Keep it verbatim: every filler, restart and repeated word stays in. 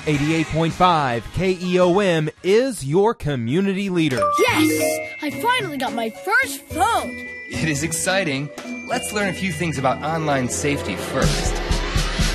eighty-eight point five K E O M is your community leader. Yes! I finally got my first phone! It is exciting. Let's learn a few things about online safety first.